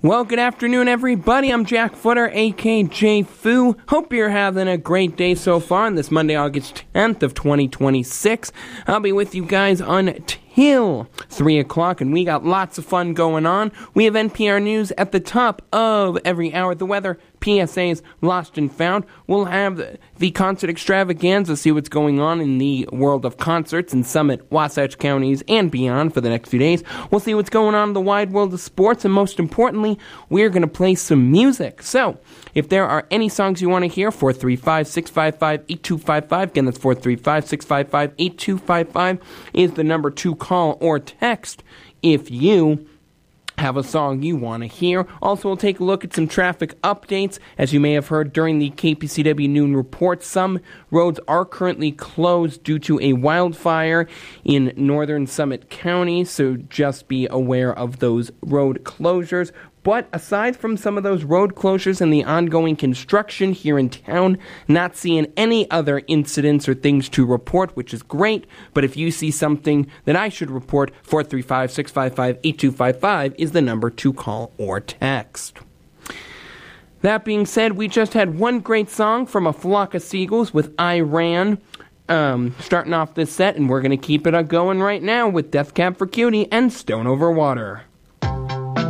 Well, good afternoon, everybody. I'm Jack Footer, a.k.a. J. Foo. Hope you're having a great day so far on this Monday, August 10th of 2026. I'll be with you guys until 3 o'clock, and we got lots of fun going on. We have NPR News at the top of every hour. The weather, PSAs, Lost and Found. We'll have the concert extravaganza, see what's going on in the world of concerts in Summit, Wasatch counties, and beyond for the next few days. We'll see what's going on in the wide world of sports, and most importantly, we're going to play some music. So, if there are any songs you want to hear, 435-655-8255. Again, that's 435-655-8255 is the number to call or text if you have a song you want to hear. Also, we'll take a look at some traffic updates. As you may have heard during the KPCW Noon Report, some roads are currently closed due to a wildfire in northern Summit County, so just be aware of those road closures. But aside from some of those road closures and the ongoing construction here in town, not seeing any other incidents or things to report, which is great. But if you see something that I should report, 435-655-8255 is the number to call or text. That being said, we just had one great song from A Flock of Seagulls with I Ran starting off this set, and we're going to keep it going right now with Death Cab for Cutie and Stone Over Water.